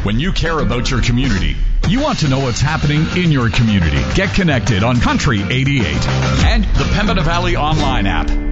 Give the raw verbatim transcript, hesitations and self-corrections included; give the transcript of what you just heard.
When you care about your community, you want to know what's happening in your community. Get connected on Country eighty-eight and the Pembina Valley online app.